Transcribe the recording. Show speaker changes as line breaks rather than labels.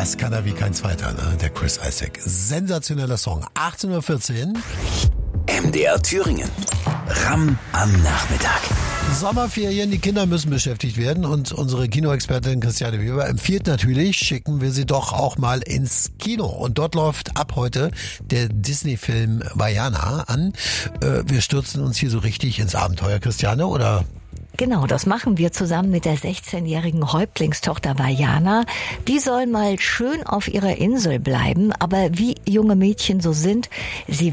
Das kann er wie kein zweiter, ne? Der Chris Isaak. Sensationeller Song. 18.14 Uhr.
MDR Thüringen. Ram am Nachmittag.
Sommerferien, die Kinder müssen beschäftigt werden und unsere Kinoexpertin Christiane Weber empfiehlt natürlich, schicken wir sie doch auch mal ins Kino. Und dort läuft ab heute der Disney-Film Vaiana an. Wir stürzen uns hier so richtig ins Abenteuer, Christiane, oder?
Genau, das machen wir zusammen mit der 16-jährigen Häuptlingstochter Vaiana. Die soll mal schön auf ihrer Insel bleiben, aber wie junge Mädchen so sind, sie